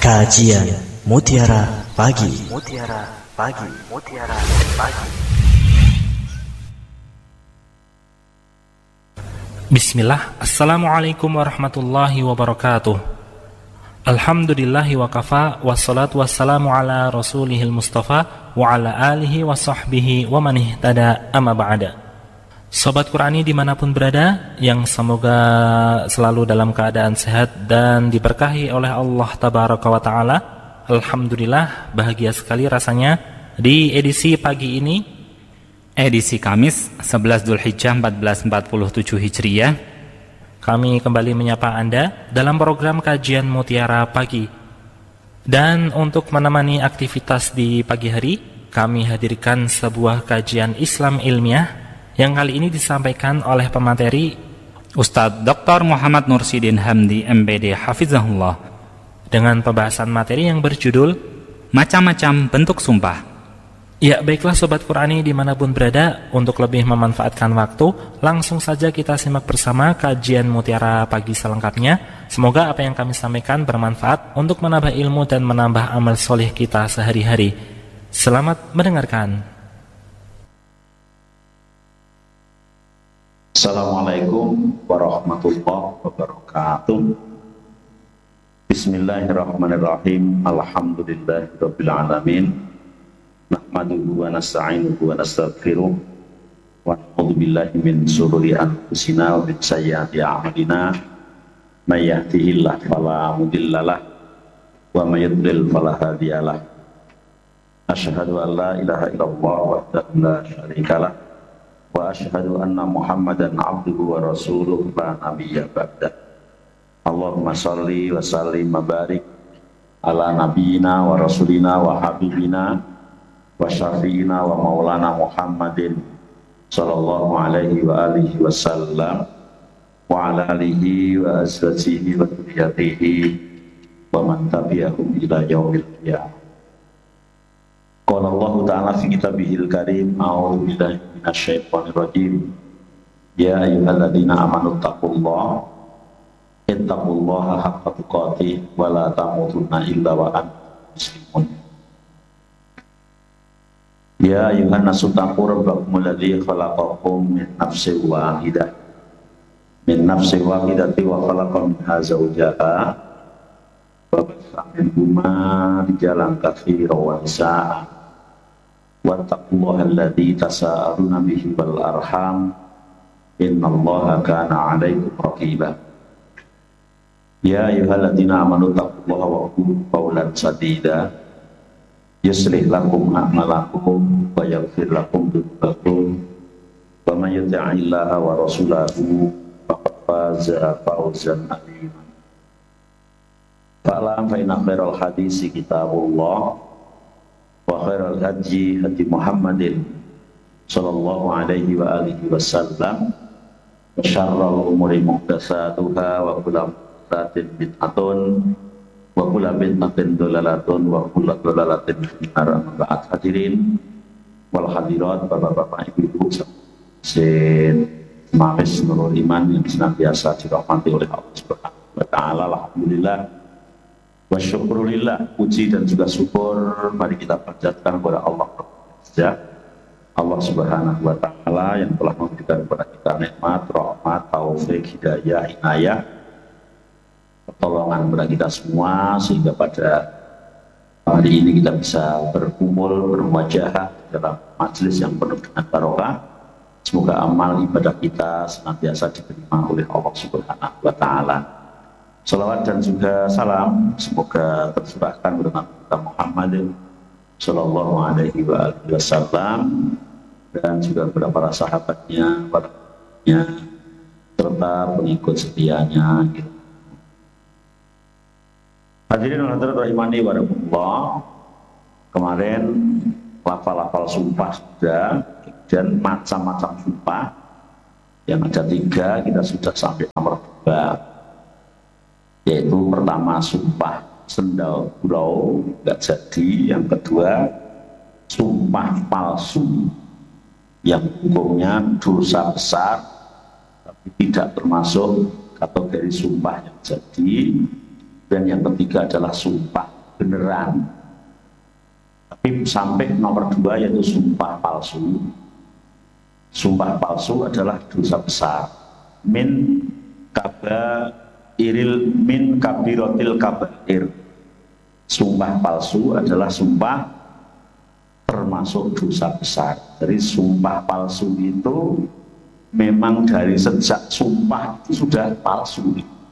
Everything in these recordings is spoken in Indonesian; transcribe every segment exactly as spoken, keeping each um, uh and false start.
Kajian Mutiara Pagi. Mutiara Pagi. Mutiara Pagi. Bismillah. Assalamualaikum warahmatullahi wabarakatuh. Alhamdulillahi wa kafa, wassalatu wassalamu ala rasulihil mustafa wa ala alihi wa sahbihi wa man ihtada, amma ba'da. Sobat Qurani dimanapun berada, yang semoga selalu dalam keadaan sehat dan diberkahi oleh Allah Tabaraka wa Ta'ala. Alhamdulillah, bahagia sekali rasanya di edisi pagi ini, edisi Kamis sebelas Dzulhijjah empat belas empat puluh tujuh Hijriah, kami kembali menyapa Anda dalam program kajian Mutiara Pagi. Dan untuk menemani aktivitas di pagi hari, kami hadirkan sebuah kajian Islam ilmiah yang kali ini disampaikan oleh pemateri Ustadz Doktor Muhammad Nursidin Hamdi M Pd Hafizahullah, dengan pembahasan materi yang berjudul Macam-macam bentuk sumpah. Ya, baiklah Sobat Qurani dimanapun berada, untuk lebih memanfaatkan waktu, langsung saja kita simak bersama kajian Mutiara Pagi selengkapnya. Semoga apa yang kami sampaikan bermanfaat untuk menambah ilmu dan menambah amal soleh kita sehari-hari. Selamat mendengarkan. Assalamualaikum warahmatullahi wabarakatuh. Bismillahirrahmanirrahim. Alhamdulillahirabbil alamin. Nahmaduhu wa nasta'inuhu wa nastaghfiruh wa na'udzu billahi min shururi anfusina wa min sayyiati a'malina. May yahdihillahu fala mudhillalah wa may yudlil fala hadiyalah. Asyhadu an la ilaha illallah wahdahu la syarikalah wa asyhadu anna Muhammadan abduhu wa rasuluh la nabiyya ba'da. Allahumma shalli wa sallim wa barik ala nabiyyina wa rasulina wa habibina wa syafi'ina wa maulana Muhammadin sallallahu alaihi wa alihi wasallam wa ala alihi wa azwajihi wa dzurriyyatihi wa man tabi'ahum ila yaumil qiyamah. Qala Allah Ta'ala fi kitabihil karim, a'udzu billahi minasyaitonir rajim. Ya ayyuhalladzina amanu taqullaha ittaqullaha haqqa tuqatih wa la tamutunna illa wa antum muslimun. Ya ayyuhan nasu taqu rabbakumul ladzi khalaqakum min nafsin wahidah min nafsin wahidatin wa khalaqa minha zawjaha wa bassa minhuma rijalan katsiran wa nisaa'a wattaqullaha alladzi tasaaluna bihi wal arham innallaha kana 'alaikum raqiba. Ya ayyuhalladzina amanu taqullaha wa qulu qawlan sadida yuslih lakum a'malakum wa yaghfir lakum dhunubakum wa may yuti'illaha wa rasulahu faqad faza fawzan 'azima. Fa'lam fa inna khairal hadisi kitabullah wa khairal hadyi hadyi Muhammadin sallallahu alaihi wa alihi wasallam wa syarrul umuri muhdatsatuha wa kullu muhdatsatin bid'atun wa kullu bid'atin dhalalatun wa kullu dhalalatin finnar. Ba'd. Hadirin wal hadirat, bapak-bapak, ibu-ibu sin maris nurul iman yang senantiasa dirahmati oleh Allah Subhanahu wa taala. Alhamdulillah wa syukrulillah, puji dan juga syukur mari kita panjatkan kepada Allah ya, Allah Subhanahu wa taala yang telah memberikan kepada kita nikmat, rahmat, taufik, hidayah, inayah, pertolongan kepada kita semua sehingga pada hari ini kita bisa berkumpul bermuajahah dalam majelis yang penuh dengan barokah. Semoga amal ibadah kita senantiasa diterima oleh Allah Subhanahu wa taala. Salawat dan juga salam semoga tercurahkan kepada Nabi kita Muhammad sallallahu alaihi wa alihi wasallam dan juga kepada para sahabatnya, para nya, serta pengikut setianya. Hadirin hadirat rahimani wa rahimakumullah. Kemarin lafal-lafal sumpah sudah, dan macam-macam sumpah yang ada tiga, kita sudah sampai nomor dua, yaitu pertama sumpah sendal gurau nggak jadi, yang kedua sumpah palsu yang hukumnya dosa besar tapi tidak termasuk kategori sumpah yang jadi, dan yang ketiga adalah sumpah beneran. Tapi sampai nomor dua yaitu sumpah palsu. Sumpah palsu adalah dosa besar. Min kabairil min kabirotil kabair. Sumpah palsu adalah sumpah termasuk dosa besar. Jadi sumpah palsu itu memang dari sejak sumpah itu sudah palsu.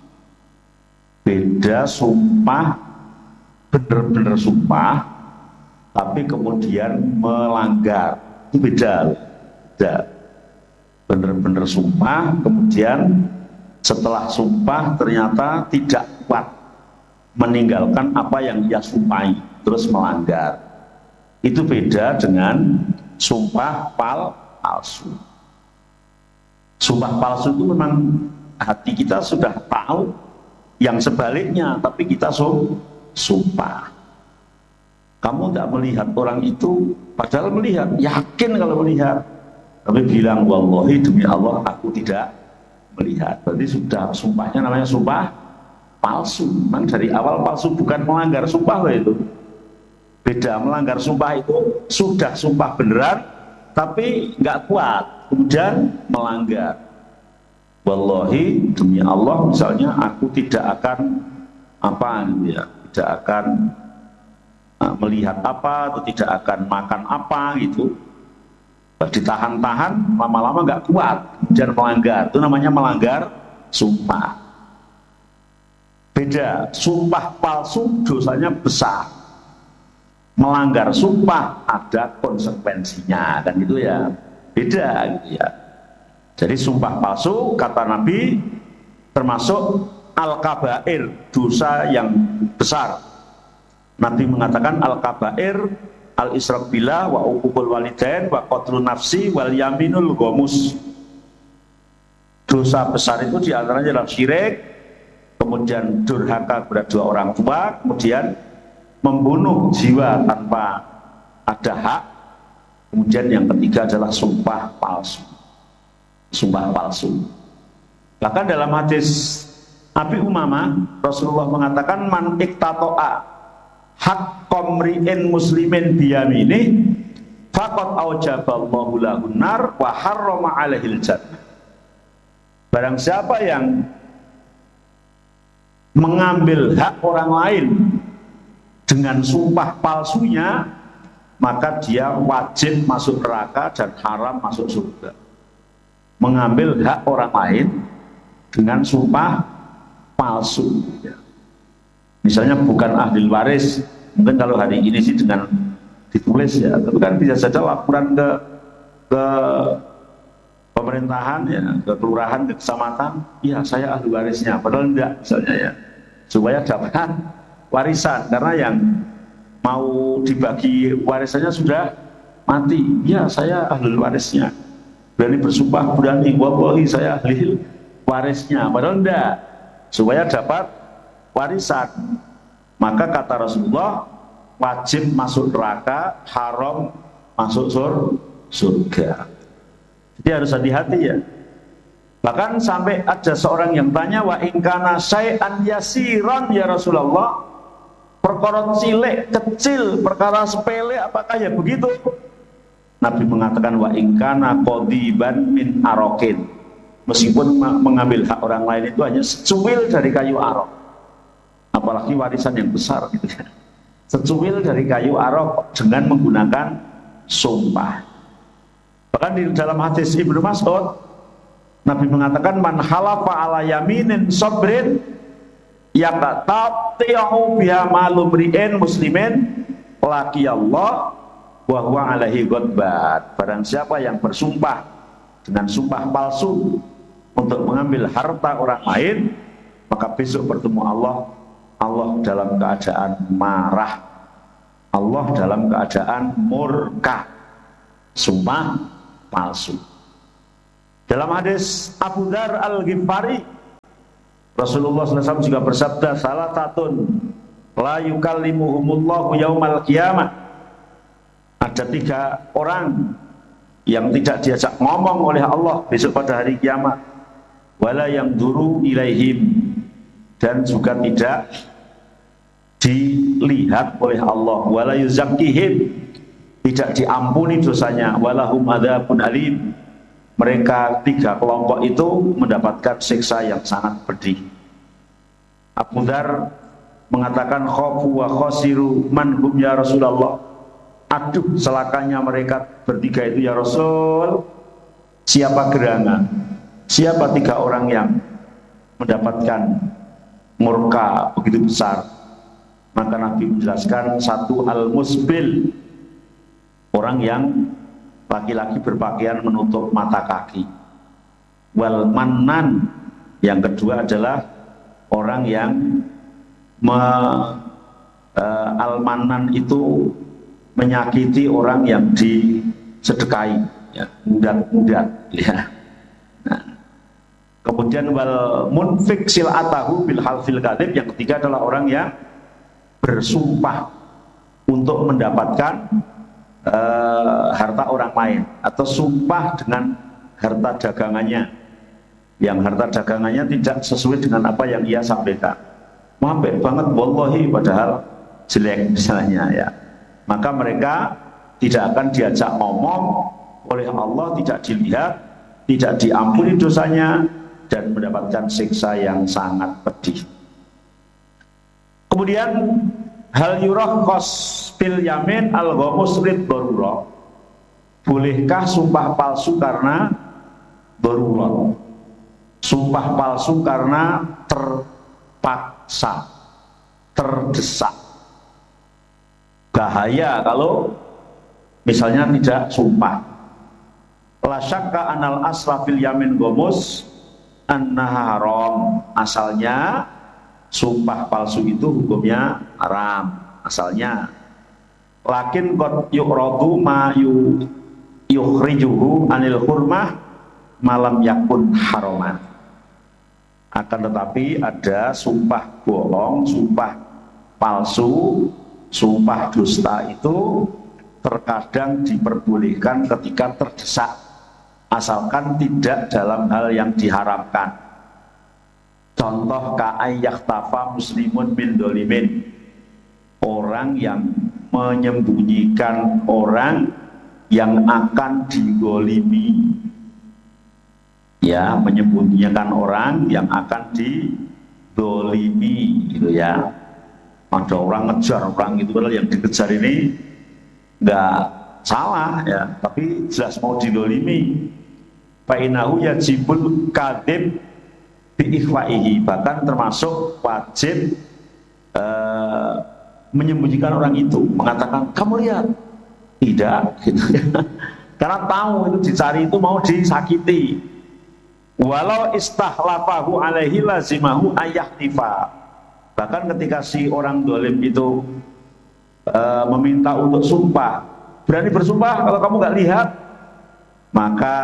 Beda sumpah benar-benar sumpah tapi kemudian melanggar, itu beda. Beda. Benar-benar sumpah kemudian setelah sumpah ternyata tidak kuat meninggalkan apa yang ia sumpahi terus melanggar. Itu beda dengan sumpah palsu. Sumpah palsu itu memang hati kita sudah tahu yang sebaliknya, tapi kita sumpah. Kamu tidak melihat orang itu, padahal melihat, yakin kalau melihat, tapi bilang wallahi demi Allah aku tidak melihat. Berarti sudah sumpahnya namanya sumpah palsu. Memang dari awal palsu, bukan melanggar sumpah loh itu. Beda, melanggar sumpah itu sudah sumpah beneran tapi nggak kuat, kemudian melanggar. Wallahi demi Allah misalnya aku tidak akan apa ya, tidak akan uh, melihat apa atau tidak akan makan apa gitu. Ditahan-tahan lama-lama nggak kuat, kemudian melanggar. Itu namanya melanggar sumpah. Beda, sumpah palsu dosanya besar. Melanggar sumpah ada konsekuensinya, kan gitu ya. Beda gitu ya. Jadi sumpah palsu kata Nabi termasuk al-kabair, dosa yang besar. Nabi mengatakan al-kabair al-israk billah wa uququl walidain wa qatlun nafsi wal yaminul ghamus. Dosa besar itu diantaranya adalah syirik, kemudian durhaka kepada dua orang tua, kemudian membunuh jiwa tanpa ada hak, kemudian yang ketiga adalah sumpah palsu. Sumpah palsu. Bahkan dalam hadis Abi Umamah Rasulullah mengatakan man iktato'a hak komri'in muslimin biyamini faqad aujaballahu lahun nar wa harrama alaihil jannah. Barang siapa yang mengambil hak orang lain dengan sumpah palsunya, maka dia wajib masuk neraka dan haram masuk surga. Mengambil hak orang lain dengan sumpah palsu. Misalnya bukan ahli waris, mungkin kalau hari ini sih dengan ditulis ya, tapi kan bisa saja laporan ke ke pemerintahan ya, ke kelurahan, ke kecamatan, ya saya ahli warisnya, padahal enggak misalnya ya, supaya dapat warisan, karena yang mau dibagi warisannya sudah mati. Ya saya ahli warisnya, berani bersumpah, berani wallahi saya ahli warisnya, padahal enggak, supaya dapat warisan. Maka kata Rasulullah, wajib masuk neraka, haram masuk sur surga. Jadi harus hati-hati ya. Bahkan sampai ada seorang yang tanya, wa ingkana syai'an yasiran ya Rasulullah, perkara cilik, kecil, perkara sepele, apakah ya begitu? Nabi mengatakan wa ingkana qadiban min arokin, meskipun mengambil hak orang lain itu hanya secuil dari kayu arok, apalagi warisan yang besar gitu ya, secuil dari kayu arok dengan menggunakan sumpah. Bahkan di dalam hadis Ibnu Mas'ud, Nabi mengatakan man halafa ala yaminin sabrin yaqta'u biha malumri'in muslimin laqiyallah wa huwa alaihi ghadban. Barang siapa yang bersumpah dengan sumpah palsu untuk mengambil harta orang lain, maka besok bertemu Allah, Allah dalam keadaan marah, Allah dalam keadaan murka. Sumpah palsu. Dalam hadis Abu Dzar Al-Ghifari, Rasulullah shallallahu alaihi wasallam juga bersabda, salatatun la yukallimuhumullahu yaumal qiyamah. Ada tiga orang yang tidak diajak ngomong oleh Allah besok pada hari kiamat. Wala yang duru ilaihim, dan juga tidak dilihat oleh Allah, wala yuzakkihim, tidak diampuni dosanya, walahum adzabun alim, mereka tiga kelompok itu mendapatkan siksa yang sangat pedih. Abu Dzar mengatakan khafu wa khasiru man hum ya Rasulullah, aduh celakanya mereka bertiga itu ya Rasul, siapa gerangan, siapa tiga orang yang mendapatkan murka begitu besar. Maka Nabi menjelaskan, satu al-musbil, orang yang laki-laki berpakaian menutup mata kaki. Wal mannan, yang kedua adalah orang yang me, uh, al-mannan itu menyakiti orang yang disedekahi, ya, mudat-mudat, ya. Nah, kemudian wal munfik silatahu bil halfil kadhib, yang ketiga adalah orang yang bersumpah untuk mendapatkan uh, harta orang lain, atau sumpah dengan harta dagangannya, yang harta dagangannya tidak sesuai dengan apa yang ia sampaikan. Mampir banget wallahi, padahal jelek misalnya, ya. Maka mereka tidak akan diajak ngomong oleh Allah, tidak dilihat, tidak diampuni dosanya, dan mendapatkan siksa yang sangat pedih. Kemudian hal yurakhas fil yamin al-ghamus rid darurah, bolehkah sumpah palsu karena darurat, sumpah palsu karena terpaksa, terdesak. Bahaya kalau misalnya tidak sumpah. La syakka anal asla fil yamin ghamus annaha haram, asalnya sumpah palsu itu hukumnya haram asalnya. Lakin qad yu'radu ma yukhrijuhu anil hurmah malam yakun haraman. Akan tetapi ada sumpah bohong, sumpah palsu, sumpah dusta itu terkadang diperbolehkan ketika terdesak, asalkan tidak dalam hal yang diharamkan. Contoh ka'ayyah tafa muslimun min dolimin, orang yang menyembunyikan orang yang akan digolimi, ya, menyembunyikan orang yang akan didolimi, gitu ya. Ada orang ngejar orang itu, padahal yang dikejar ini nggak salah, ya, tapi jelas mau didolimi. Fa'inahu yajibul kadhib bi'ikhwa'ihi, bahkan termasuk wajib uh, menyembunyikan orang itu, mengatakan kamu lihat, tidak, gitu ya. Karena tahu itu dicari itu mau disakiti. Walau istahlafahu alaihi lazimahu ayahtifa, bahkan ketika si orang dolim itu uh, meminta untuk sumpah, berani bersumpah kalau kamu nggak lihat, maka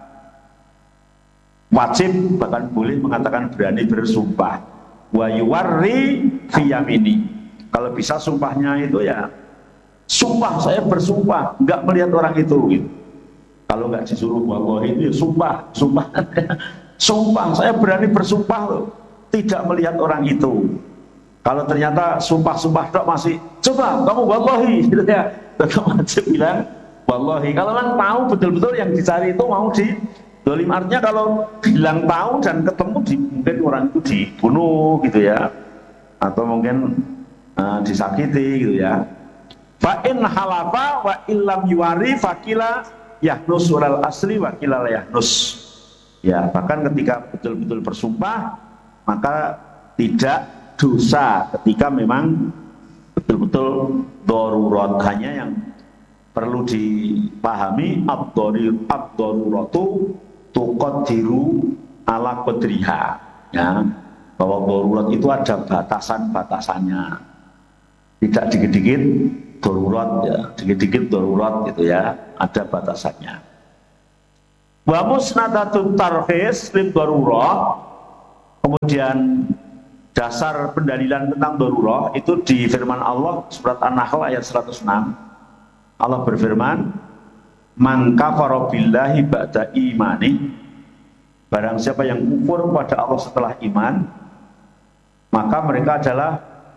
wajib, bahkan boleh mengatakan berani bersumpah. Wa yuwarri fi yamini, kalau bisa sumpahnya itu ya sumpah, saya bersumpah nggak melihat orang itu, gitu. Kalau nggak disuruh wallahi itu ya sumpah, sumpah sumpah saya berani bersumpah loh, tidak melihat orang itu. Kalau ternyata sumpah-sumpah dok masih, coba kamu wallahi, gitu ya, tetap wajib bilang wallahi. Kalau kan tahu betul-betul yang dicari itu mau di dolim, artinya kalau bilang tahu dan ketemu, di, mungkin orang itu dibunuh, gitu ya, atau mungkin uh, disakiti, gitu ya. Fa in halafa wa illam yuwari fakila yahnus walal asli wakila yahnus. Ya, bahkan ketika betul-betul bersumpah, maka tidak dosa ketika memang betul-betul darurat. Hanya yang perlu dipahami, ad-daruratu tuqaddiru ala qadriha, ya, bahwa darurat itu ada batasan-batasannya, tidak dikit-dikit darurat, ya, dikit-dikit darurat, gitu ya, ada batasannya. Wa musnadatut tarhis lid darurah, kemudian dasar pendalilan tentang darurah itu di firman Allah surat An-Nahl ayat seratus enam. Allah berfirman, man kafara billahi ba'da imani, barang siapa yang kufur pada Allah setelah iman, maka mereka adalah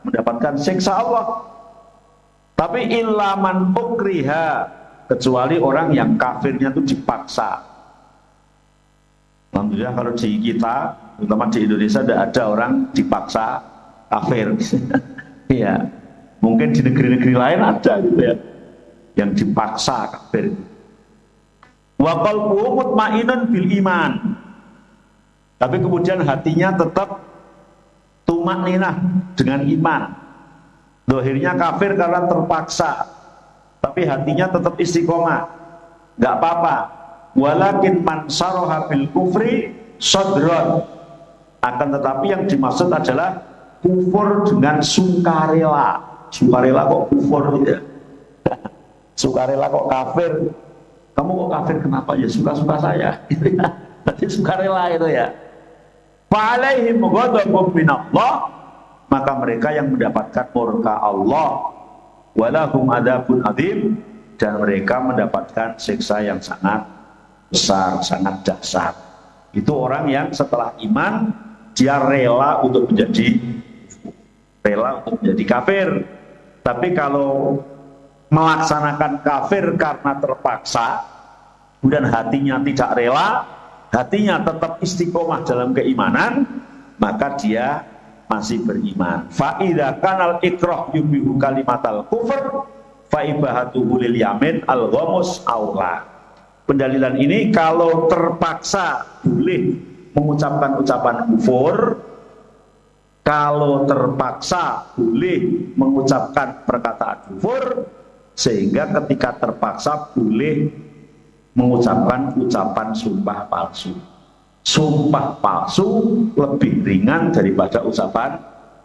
mendapatkan siksa Allah. Tapi ilaman ukriha, kecuali orang yang kafirnya itu dipaksa. Alhamdulillah kalau di kita, terutama di Indonesia, tidak ada orang dipaksa kafir. Iya, mungkin di negeri-negeri lain ada gitu ya, yang dipaksa kafir. Wa qalbuhu mutmainun bil iman. Tapi kemudian hatinya tetap tumakninah dengan iman. Zahirnya kafir karena terpaksa, tapi hatinya tetap istiqomah. Enggak apa-apa. Walakin man saraha bil kufri sadron. Akan tetapi yang dimaksud adalah kufur dengan sukarela. Sukarela kok kufur gitu ya. Sukarela kok kafir. Kamu kok kafir kenapa? Ya suka-suka saya. Berarti sukarela itu ya. Fa'alaihim ghadabun minallah, maka mereka yang mendapatkan murka Allah, walahum adzabun adzim, dan mereka mendapatkan siksa yang sangat besar, sangat dahsyat. Itu orang yang setelah iman dia rela untuk menjadi rela untuk menjadi kafir. Tapi kalau melaksanakan kafir karena terpaksa, kemudian hatinya tidak rela, hatinya tetap istiqomah dalam keimanan, maka dia masih beriman. Fa idza kanal ikrah yubihu kalimatal kufur fa ibahatuhu lil yamin al ghamus aula. Pendalilan ini kalau terpaksa boleh mengucapkan ucapan kufur, kalau terpaksa boleh mengucapkan perkataan kufur, sehingga ketika terpaksa boleh mengucapkan ucapan sumpah palsu. Sumpah palsu lebih ringan daripada ucapan.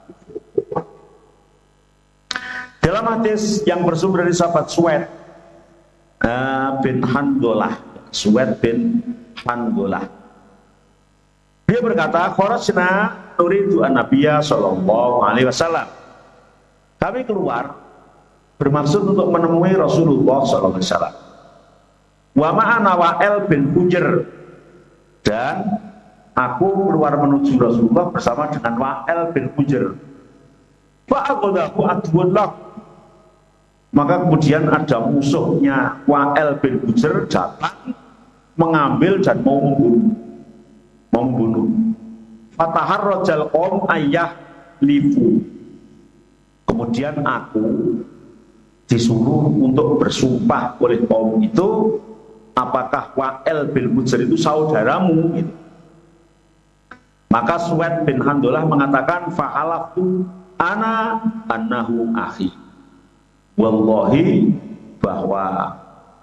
Dalam hadis yang bersumber dari sahabat Suwaid uh, bin Handolah, Suwaid bin Handolah, dia berkata, kharajna nuridu an-nabiyya sallallahu alaihi wasallam. Kami keluar bermaksud untuk menemui Rasulullah sallallahu alaihi wasallam. Wa ma'ana Wa'il bin Hujr, dan aku keluar menuju Rasulullah bersama dengan Wa'il bin Hujr. Fa'aqadahu adwullah, maka kemudian ada musuhnya Wa'il bin Hujr datang mengambil dan mau membunuh mau membunuh fataharrajal qaum ayyah lifu, kemudian aku disuruh untuk bersumpah oleh kaum itu, apakah Wa'il bin Hujr itu saudaramu gitu. Maka Suwaid bin Handolah mengatakan, fa'alaftu ana annahu akhi, wallahi bahwa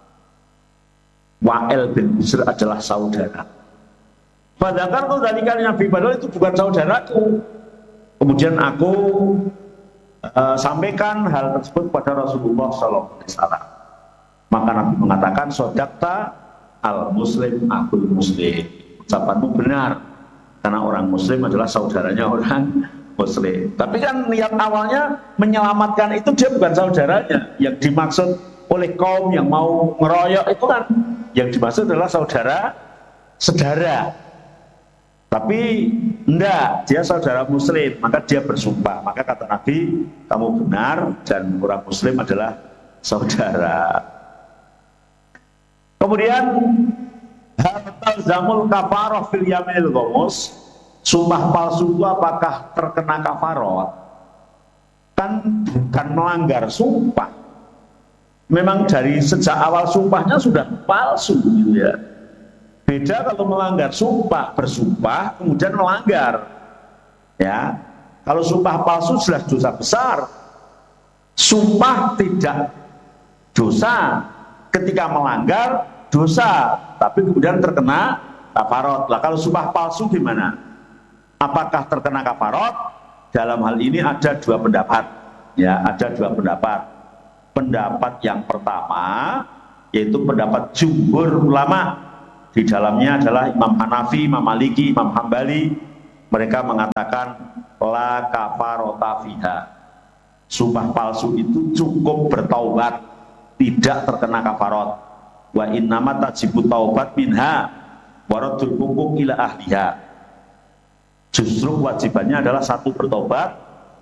Wa'il bin Hujr adalah saudara. Padahal kalau dari kali Nabi padahal itu bukan saudaraku. Kemudian aku uh, sampaikan hal tersebut pada Rasulullah sallallahu alaihi wasallam. Maka Nabi mengatakan, sodakta al muslim akul muslim, ucapanmu benar, karena orang muslim adalah saudaranya orang muslim. Tapi kan niat awalnya menyelamatkan itu, dia bukan saudaranya. Yang dimaksud oleh kaum yang mau ngeroyok itu kan, yang dimaksud adalah saudara sedara. Tapi enggak, dia saudara muslim, maka dia bersumpah. Maka kata Nabi, kamu benar dan orang muslim adalah saudara. Kemudian hal talzamul kafarah fil yaminil ghamus, sumpah palsu itu apakah terkena kafarah? Kan bukan melanggar sumpah. Memang dari sejak awal sumpahnya sudah palsu gitu ya. Beda kalau melanggar sumpah, bersumpah kemudian melanggar. Ya. Kalau sumpah palsu jelas dosa besar. Sumpah tidak dosa, ketika melanggar dosa, tapi kemudian terkena kafarat. Lah kalau sumpah palsu gimana? Apakah terkena kafarat? Dalam hal ini ada dua pendapat. Ya, ada dua pendapat. Pendapat yang pertama yaitu pendapat jumhur ulama. Di dalamnya adalah Imam Hanafi, Imam Maliki, Imam Hambali. Mereka mengatakan la kafarata fiha. Sumpah palsu itu cukup bertaubat, tidak terkena kafarat. Wa innama tajibu taubat minha waradul huquq ila ahliha. Justru kewajibannya adalah satu bertobat,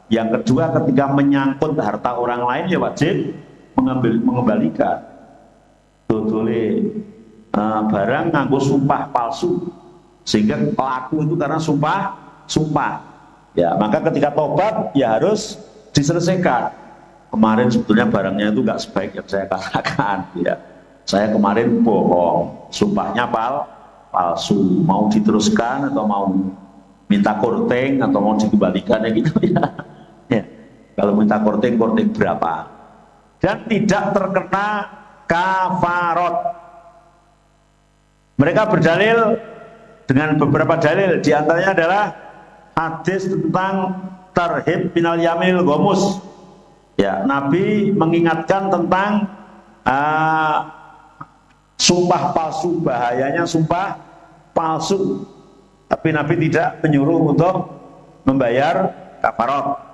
Yang kedua, ketika menyangkut harta orang lain ya wajib mengambil mengembalikan. Dodole uh, barang nganggo sumpah palsu, sehingga pelaku itu karena sumpah sumpah. Ya, maka ketika tobat ya harus diselesaikan. Kemarin sebetulnya barangnya itu nggak sebaik yang saya katakan. Ya, saya kemarin bohong, sumpahnya pal palsu. Mau diteruskan atau mau minta korting atau mau dikembalikan ya gitu ya. Ya, kalau minta korting, korting berapa? Dan tidak terkena kafarot. Mereka berdalil dengan beberapa dalil, diantaranya adalah hadis tentang tarhib minal yaminil ghamus. Ya, Nabi mengingatkan tentang uh, sumpah palsu, bahayanya sumpah palsu. Tapi Nabi tidak menyuruh untuk membayar kafarot.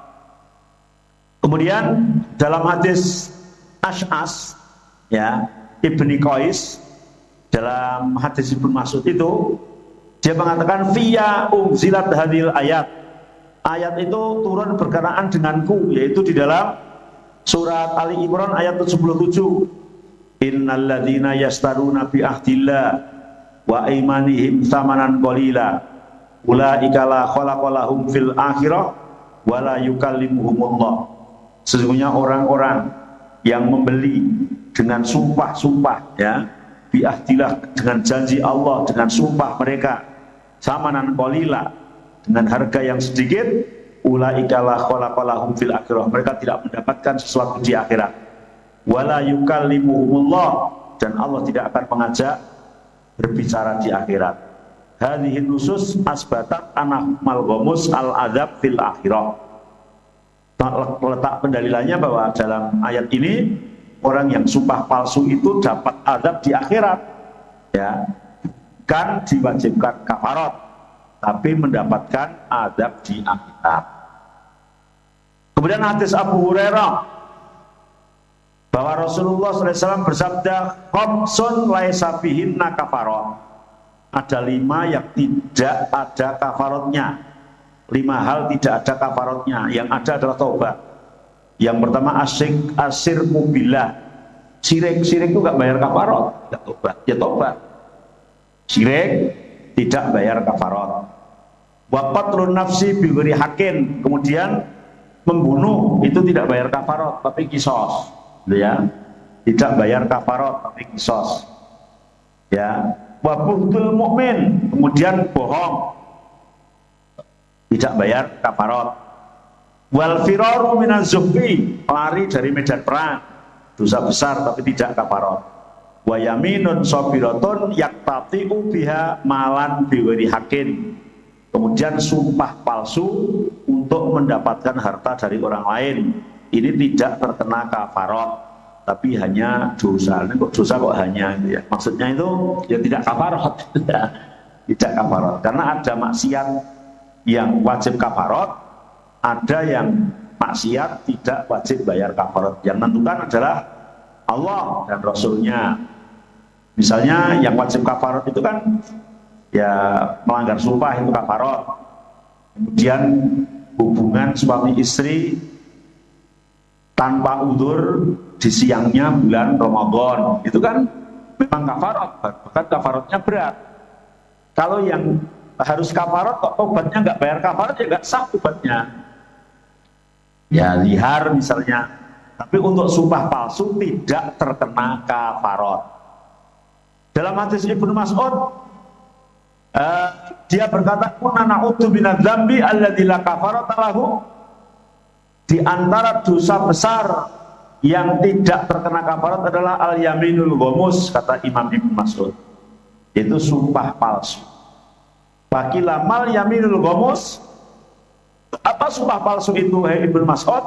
Kemudian dalam hadis Ash'as ya Ibni Qais, dalam hadis Ibnu Mas'ud itu dia mengatakan fiya unzilat hadil ayat. Ayat itu turun berkenaan denganku, yaitu di dalam surat Ali Imran ayat tujuh puluh tujuh. Innalladzina yastaruna bi ahdillah wa imanihim samanan qalila ulaika la khalaqalahum fil akhirah wa la yukallimuhumullah. Sesungguhnya orang-orang yang membeli dengan sumpah-sumpah ya biahdillah, dengan janji Allah, dengan sumpah mereka samanan qalila, dengan harga yang sedikit, ulaika la khalaqalahum fil akhirah, mereka tidak mendapatkan sesuatu di akhirat, wala yukallimuhumullah, dan Allah tidak akan mengajak berbicara di akhirat. Hadhihi nusus asbatat anahmal ghamus al adab fil akhirah. Letak pendalilannya bahwa dalam ayat ini orang yang sumpah palsu itu dapat azab di akhirat, ya, bukan diwajibkan kafarat, tapi mendapatkan azab di akhirat. Kemudian hadis Abu Hurairah bahwa Rasulullah shallallahu alaihi wasallam bersabda, khamsun laisa bihinna kafarat. Ada lima yang tidak ada kafaratnya. Lima hal tidak ada kafaratnya, yang ada adalah taubat. Yang pertama asyik asir mubilah, syirik syirik itu nggak bayar kafarat, ya taubat, ya taubat. Syirik tidak bayar kafarat. Waqatlun nafsi bighairi haqqin, kemudian membunuh itu tidak bayar kafarat tapi kisos, ya, tidak bayar kafarat tapi kisos, ya. Wa buhtul mukmin, kemudian bohong, tidak bayar kafarat. Wal firaru minaz zuhfi, lari dari medan perang, dosa besar tapi tidak kafarat. Wa yaminun sabiratun yaqtati'u biha malan bighairi haqqin, kemudian sumpah palsu untuk mendapatkan harta dari orang lain, ini tidak terkena kafarat tapi hanya dosa. Ini kok dosa kok hanya gitu ya, maksudnya itu ya tidak kafarat. Tidak kafarat karena ada maksiat yang wajib kafarat, ada yang maksiat tidak wajib bayar kafarat. Yang menentukan adalah Allah dan Rasulnya. Misalnya yang wajib kafarat itu kan ya melanggar sumpah, itu kafarat. Kemudian hubungan suami istri tanpa udzur di siangnya bulan Ramadan, itu kan memang kafarat, bahkan kafaratnya berat. Kalau yang harus kafarat kok tobatnya nggak bayar kafarat, ya nggak sah tobatnya. Ya lihar misalnya, tapi untuk sumpah palsu tidak terkena kafarat. Dalam hadis Ibnu Mas'ud uh, dia berkata, kunna na'udzu minadz-dzambi alladzi la kafarata lahu, di antara dosa besar yang tidak terkena kafarat adalah al-yaminul ghamus, kata Imam Ibnu Mas'ud, itu sumpah palsu. Fakila mal yaminul ghamus, apa sumpah palsu itu hai Ibnu Mas'ud?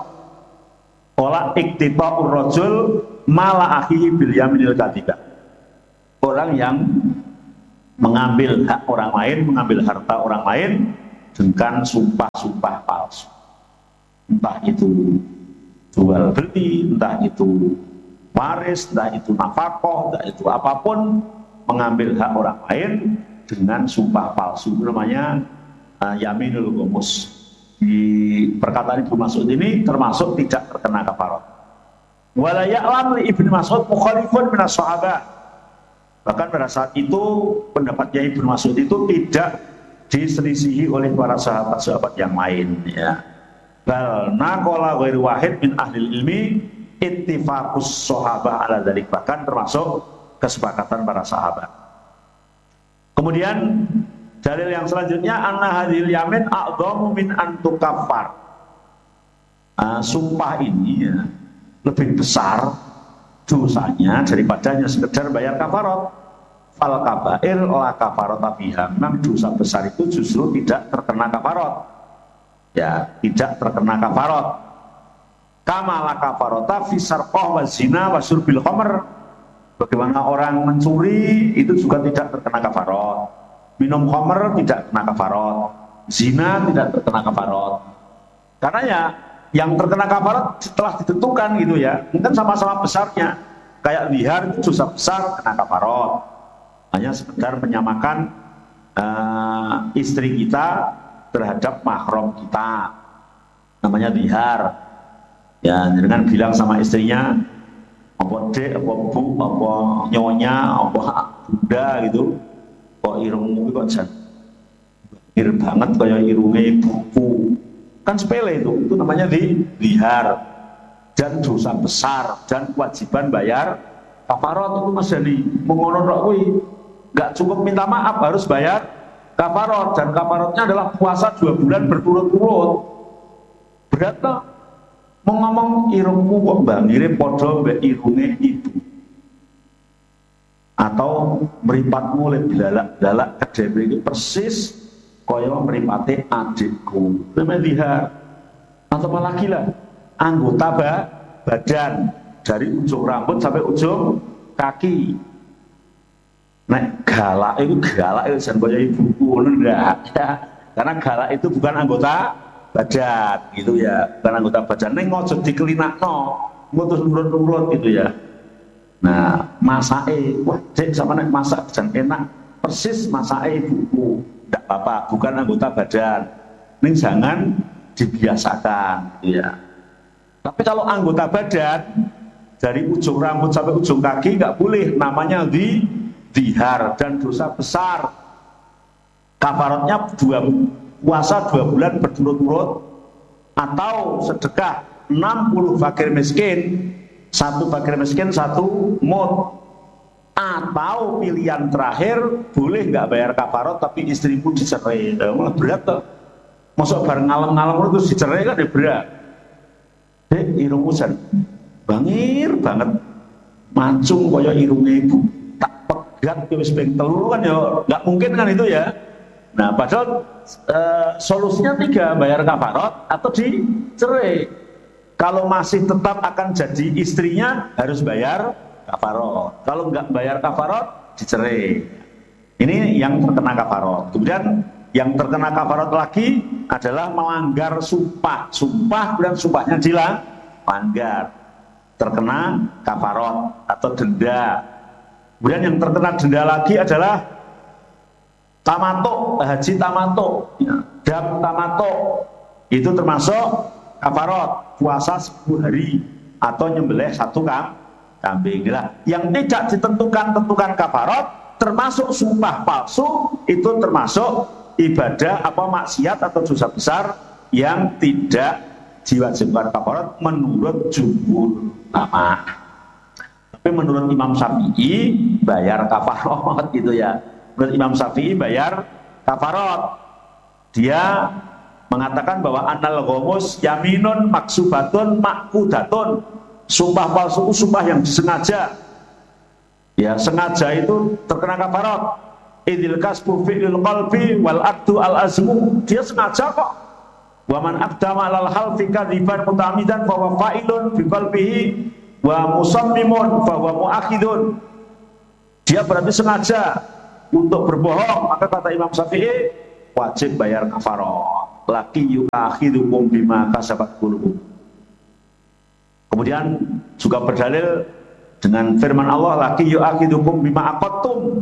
Ola iktita'ur rajul mala akhihi bil yaminil kadzibah, orang yang mengambil hak orang lain, mengambil harta orang lain dengan sumpah-sumpah palsu, entah itu jual beli, entah itu waris, entah itu nafkah, entah itu apapun, mengambil hak orang lain dengan sumpah palsu, itu namanya uh, yaminul ghamus. di perkataan Ibnu Mas'ud ini termasuk tidak terkena kafarat. Wala ya'lam li Ibnu Mas'ud mukhalifun minas sahabah. Bahkan pada saat itu pendapatnya Ibnu Mas'ud itu tidak diselisihi oleh para sahabat-sahabat yang lain, ya. Bal naqala ghairu wahid min ahli ilmi ittifaqus sahabah ala dzalik, bahkan termasuk kesepakatan para sahabat. Kemudian dalil yang selanjutnya anna hadhil yamin a'dhamu min an tukaffar. Uh, sumpah ini ya, lebih besar dosanya daripada hanya sekedar bayar kafarat. Fal kabair la kafarata biha. Memang dosa besar itu justru tidak terkena kafarat. Ya, tidak terkena kafarat. Kama la kafarata fi sarqah wa zina wa syurbil khamr. Bagaimana orang mencuri itu juga tidak terkena kafarat. Minum khamr tidak terkena kafarat. Zina tidak terkena kafarat. Karena ya yang terkena kafarat setelah ditentukan gitu ya. Mungkin sama-sama besarnya. Kayak zihar itu dosa besar kena kafarat. Hanya sekedar menyamakan uh, istri kita terhadap mahram kita. Namanya zihar. Ya, dengan bilang sama istrinya, apa dek, apa bu, apa nyonya, apa bunda gitu, kok irungmu kok jan ir banget kayak irungnya ibuku, kan sepele itu, itu namanya di zihar dan dosa besar dan kewajiban bayar kafarat itu Mas Dani. Mengono tok kuwi nggak cukup minta maaf, harus bayar kafarat, dan kafaratnya adalah puasa dua bulan berturut-turut. Berat tak? Mau ngomong irungmu kok bangire podo mbek irunge ibu, atau meripatmu le bilalak-lalak kedhe iki persis kaya mripate adikku, namanya lihat. Atau apa lagi lah, anggota ba, badan dari ujung rambut sampai ujung kaki. Nek galak itu galak itu jan kaya ibuku ndak ya. Karena galak itu bukan anggota badan gitu ya, bukan anggota badan. Neng ngojo dikelinakno, ngutus nurut-nurut gitu ya. Nah, masake, wah dek sama nek masak jan enak, persis masake ibuku. Ndak apa-apa, bukan anggota badan. Neng jangan dibiasakan gitu ya. Tapi kalau anggota badan dari ujung rambut sampai ujung kaki nggak boleh, namanya di zihar dan dosa besar. Kafaratnya dua puasa dua bulan berturut-turut, atau sedekah enam puluh fakir miskin, satu fakir miskin satu mut, atau pilihan terakhir boleh nggak bayar kafarat tapi istrimu dicerai. Malah berat tuh, masuk bareng ngalem-ngalem terus dicerai kan ya berat. Dek irungmu jan bangir banget, mancung kaya irungnya ibu, tak pegat wis ping telu kan ya nggak mungkin kan itu ya. Nah, padahal e, solusinya tiga, bayar kafarat atau dicerai. Kalau masih tetap akan jadi istrinya harus bayar kafarat. Kalau nggak bayar kafarat dicerai. Ini yang terkena kafarat. Kemudian yang terkena kafarat lagi adalah melanggar sumpah. Sumpah dan sumpahnya dilanggar, terkena kafarat atau denda. Kemudian yang terkena denda lagi adalah tamatuk, haji tamatuk, ya, dam tamatuk, itu termasuk kafarat, puasa sepuluh hari atau nyembelih satu kambing. Nah, yang tidak ditentukan-tentukan kafarat termasuk sumpah palsu, itu termasuk ibadah apa maksiat atau dosa besar yang tidak diwajibkan kafarat menurut jumhur ulama. Tapi menurut Imam Syafi'i bayar kafarat gitu ya. Menurut Imam Syafi'i bayar kafarat. Dia mengatakan bahwa anal ghamus yaminun maksubatun makudatun. Sumpah palsu itu sumpah yang disengaja. Ya, sengaja itu terkena kafarat. Idil kasbu fi'il qalbi wal akdu al azmu. Dia sengaja kok. Wa man aqdama alal halfi kadziban mutamidan fa huwa fa'ilun bi qalbihi wa musammimun fa huwa muakhidun. Dia berarti sengaja untuk berbohong, maka kata Imam Syafi'i wajib bayar kafarat. Laki yu'akhidukum bima kasabat qulubukum. Kemudian juga berdalil dengan firman Allah, laki yu'akhidukum bima aqadtum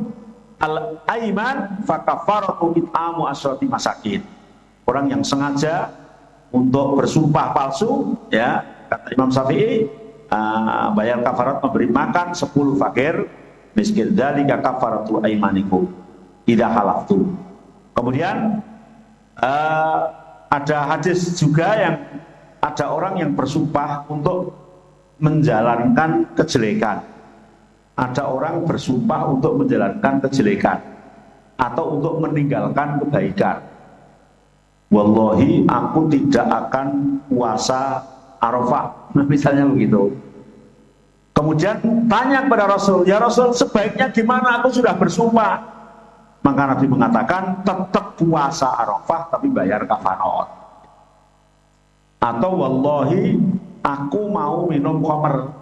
al-aiman fa kafaratu it'amu asyrati masakin. Orang yang sengaja untuk bersumpah palsu, ya kata Imam Syafi'i, uh, bayar kafarat memberi makan sepuluh fakir miskin, dzalika kafaratu aimanikum idza halaftu. Kemudian uh, ada hadis juga yang ada orang yang bersumpah untuk menjalankan kejelekan. Ada orang bersumpah untuk menjalankan kejelekan atau untuk meninggalkan kebaikan. Wallahi aku tidak akan puasa Arafah, nah, misalnya begitu. Kemudian tanya kepada Rasul, ya Rasul sebaiknya gimana, aku sudah bersumpah. Maka Nabi mengatakan tetap puasa Arafah tapi bayar kafarat. Atau wallahi aku mau minum khamr,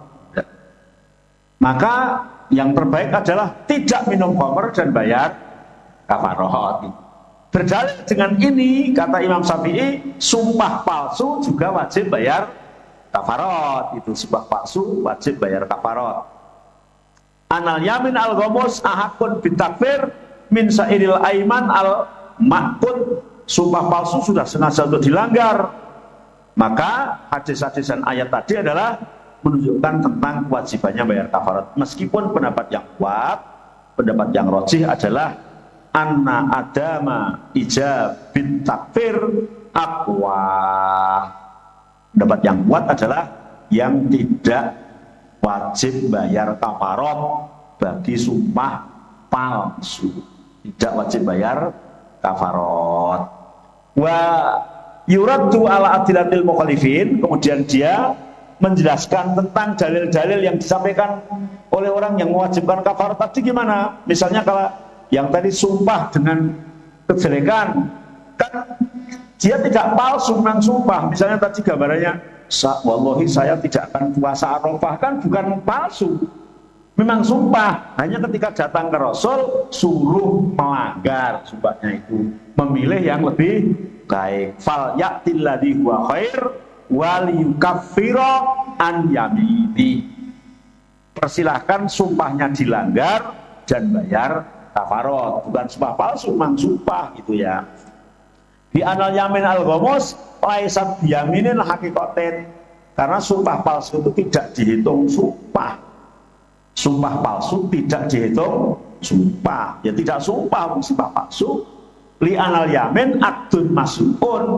maka yang terbaik adalah tidak minum khamr dan bayar kafarat. Berdalil dengan ini, kata Imam Syafi'i, sumpah palsu juga wajib bayar kafarat. Itu sumpah palsu wajib bayar kafarat. Anal yamin al ghamus ahakun bitakfir min sa'iril aiman al ma'kud. Sumpah palsu sudah sengaja untuk dilanggar. Maka hadis-hadis dan ayat tadi adalah menunjukkan tentang kewajibannya bayar kafarat. Meskipun pendapat yang kuat, pendapat yang rajih adalah anna adama ijab bin takfir aqwa. Pendapat yang kuat adalah yang tidak wajib bayar kafarat bagi sumpah palsu, tidak wajib bayar kafarat. Wa yuraddu ala adilatil mukhalifin, kemudian dia menjelaskan tentang dalil-dalil yang disampaikan oleh orang yang mewajibkan kafarat tadi gimana. Misalnya kalau yang tadi sumpah dengan kejelekan, kan dia tidak palsu memang sumpah. Misalnya tadi gambarannya, wallahi saya tidak akan puasa Arafah, kan bukan palsu, memang sumpah. Hanya ketika datang ke Rasul suruh melanggar sumpahnya itu, memilih yang lebih baik. Fal ya'til ladzi huwa khair wal yukaffira an yamini. Persilahkan sumpahnya dilanggar dan bayar kafarat, bukan sumpah palsu, memang sumpah gitu ya. Di anal yamin al ghamus laisat yaminin hakikaten, karena sumpah palsu itu tidak dihitung sumpah. Sumpah palsu tidak dihitung sumpah, ya tidak sumpah, sumpah palsu. Li anal yamin akdun mas'un,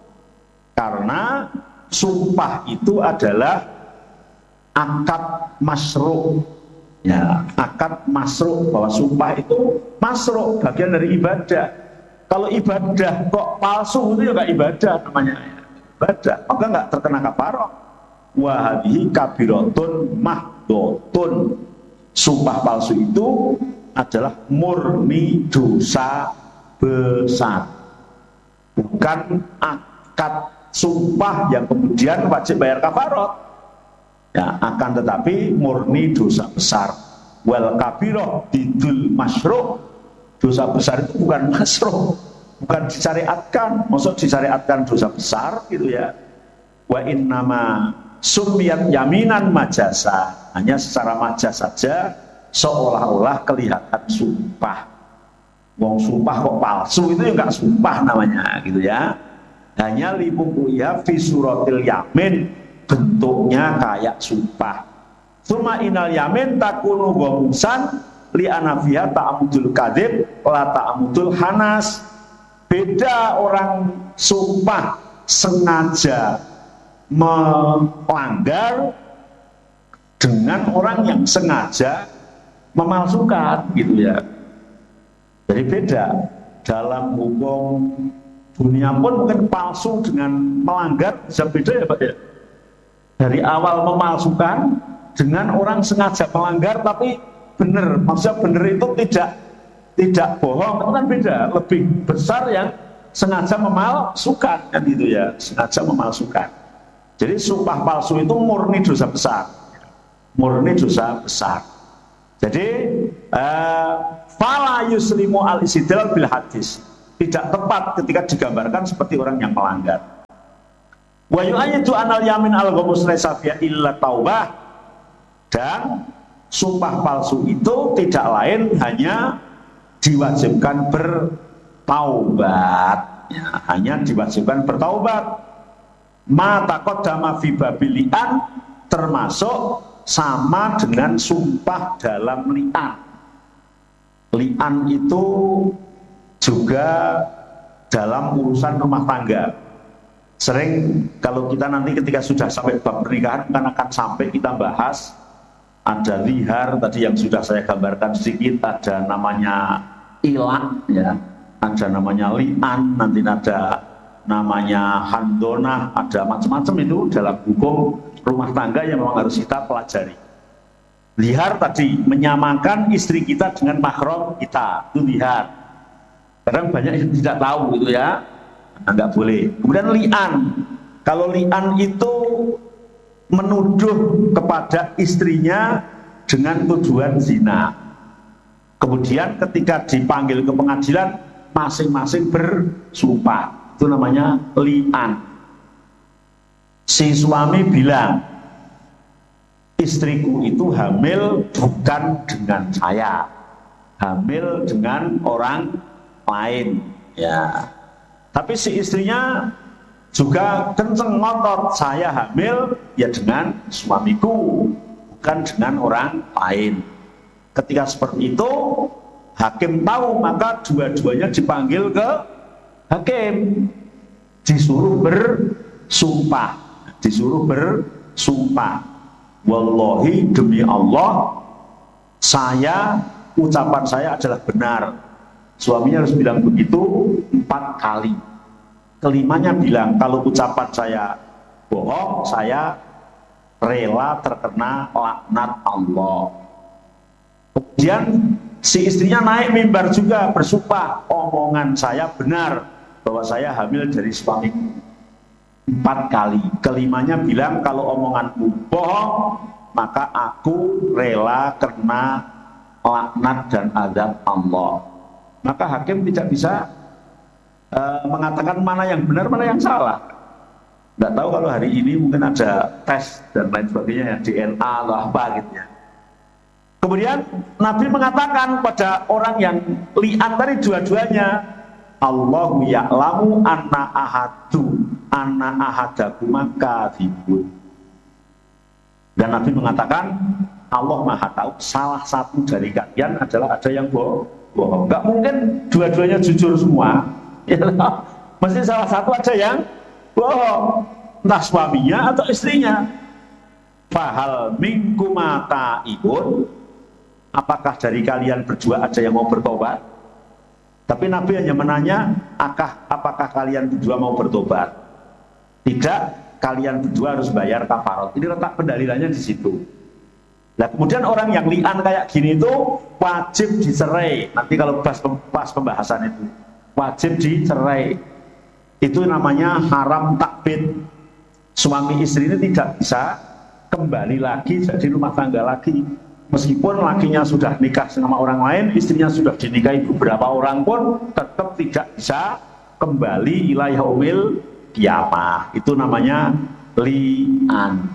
karena sumpah itu adalah akad masru'. Ya, akad masru', bahwa sumpah itu masru', bagian dari ibadah. Kalau ibadah kok palsu itu juga ibadah namanya, ibadah, maka nggak terkena kafarah. Wa hadhihi kabiratun mahdotun. Sumpah palsu itu adalah murni dosa besar, bukan akad sumpah yang kemudian wajib bayar kafarat. Ya, akan tetapi murni dosa besar. Wal kabirah didul masyru'. Dosa besar itu bukan masyru', bukan disyariatkan. Maksud disyariatkan dosa besar gitu ya. Wa innama sumiyat yaminan majasa, hanya secara majaz saja, seolah-olah kelihatan sumpah. Wong sumpah kok palsu, itu juga sumpah namanya gitu ya. Hanya libukuya fi suratil yamin, bentuknya kayak sumpah. Suma inal yamin takunu ghamusan li anafiha ta'amudul kadzib la ta'amudul hanas. Beda orang sumpah sengaja melanggar dengan orang yang sengaja memalsukan gitu ya. Jadi beda. Dalam hukum dunia pun mungkin palsu dengan melanggar bisa beda ya Pak ya. Dari awal memalsukan dengan orang sengaja melanggar tapi benar, maksudnya benar itu tidak tidak bohong, itu kan beda. Lebih besar yang sengaja memalsukan kan gitu ya, sengaja memalsukan. Jadi sumpah palsu itu murni dosa besar, murni dosa besar. Jadi eh, fala yuslimu al istidlal bil hadis, tidak tepat ketika digambarkan seperti orang yang melanggar. Wa yu'ayyidu anal yamin al ghamus laysa fiha illa taubah, dan sumpah palsu itu tidak lain hanya diwajibkan bertaubat, ya, hanya diwajibkan bertaubat. Ma taqaddama fi babil li'an termasuk sama dengan sumpah dalam li'an. Li'an itu juga dalam urusan rumah tangga. Sering kalau kita nanti ketika sudah sampai bab pernikahan kan akan sampai kita bahas ada lihar tadi yang sudah saya gambarkan sedikit, ada namanya ilan ya, ada namanya li'an, nanti ada namanya handonah, ada macam-macam itu dalam hukum rumah tangga yang memang harus kita pelajari. Lihar tadi menyamakan istri kita dengan mahram kita, itu lihar. Kadang banyak yang tidak tahu gitu ya, nah, nggak boleh. Kemudian li'an, kalau li'an itu menuduh kepada istrinya dengan tuduhan zina. Kemudian ketika dipanggil ke pengadilan masing-masing bersumpah, itu namanya li'an. Si suami bilang, istriku itu hamil bukan dengan saya, hamil dengan orang lain ya. Tapi si istrinya juga kenceng ngotot, saya hamil ya dengan suamiku, bukan dengan orang lain. Ketika seperti itu hakim tahu, maka dua-duanya dipanggil ke hakim, disuruh bersumpah, disuruh bersumpah. Wallahi, demi Allah, saya, ucapan saya adalah benar. Suaminya harus bilang begitu empat kali. Kelimanya bilang, kalau ucapan saya bohong, saya rela terkena laknat Allah. Kemudian si istrinya naik mimbar juga bersumpah, omongan saya benar bahwa saya hamil dari suamiku. Empat kali. Kelimanya bilang, kalau omonganku bohong, maka aku rela kena laknat dan azab Allah. Maka hakim tidak bisa uh, mengatakan mana yang benar, mana yang salah. Tidak tahu kalau hari ini mungkin ada tes dan lain sebagainya, ya, D N A atau apa gitu ya. Kemudian Nabi mengatakan pada orang yang li'an tadi dua-duanya, Allahu ya'lamu anna ahadu anna ahadakuma kadzibun. Dan Nabi mengatakan Allah Maha tahu salah satu dari kalian adalah ada yang bohong. Bohong. Enggak mungkin dua-duanya jujur semua. Ya, mesti salah satu ada yang bohong, entah suaminya atau istrinya. Fahal minkum taibun, apakah dari kalian berdua ada yang mau bertobat? Tapi Nabi hanya menanya, apakah, apakah kalian berdua mau bertobat? Tidak, kalian berdua harus bayar kafarat. Ini letak pendalilannya di situ. Nah, kemudian orang yang li'an kayak gini itu wajib dicerai. Nanti kalau pas, pas pembahasan itu wajib dicerai. Itu namanya haram takbid. Suami istri ini tidak bisa kembali lagi jadi rumah tangga lagi. Meskipun lakinya sudah nikah sama orang lain, istrinya sudah dinikahi beberapa orang pun tetap tidak bisa kembali ila yaumil qiyamah. Itu namanya li'an.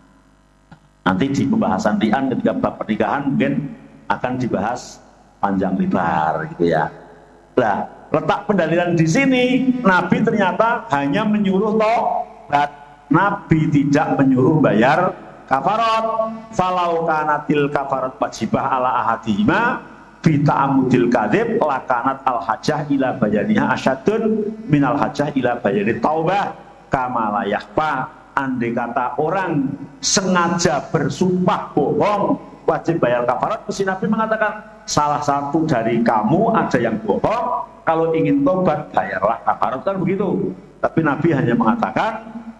Nanti di pembahasan li'an ketika bab pernikahan mungkin akan dibahas panjang lebar gitu ya. Nah, letak pendalilan di sini Nabi ternyata hanya menyuruh tobat. Nabi tidak menyuruh bayar kafarat. Falau kanatil kafarat wajibah ala ahadihima bita'amudil kadzib lakanat al hajjah ila bayaniha asyadun minal hajjah ila bayani taubah kama la yakhfa. Andai kata orang sengaja bersumpah bohong wajib bayar kafarat, mesti Nabi mengatakan salah satu dari kamu ada yang bohong, kalau ingin tobat bayarlah kafarat, kan begitu. Tapi Nabi hanya mengatakan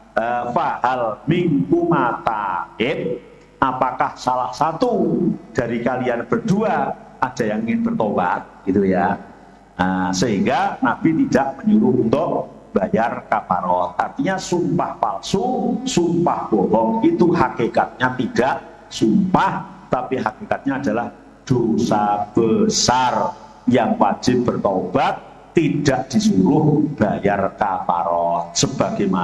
fahal minkum taib, apakah salah satu dari kalian berdua ada yang ingin bertobat gitu ya. Nah, sehingga Nabi tidak menyuruh untuk bayar kafarat. Artinya sumpah palsu, sumpah bohong itu hakikatnya tidak sumpah, tapi hakikatnya adalah dosa besar yang wajib bertobat, tidak disuruh bayar kafarat sebagaimana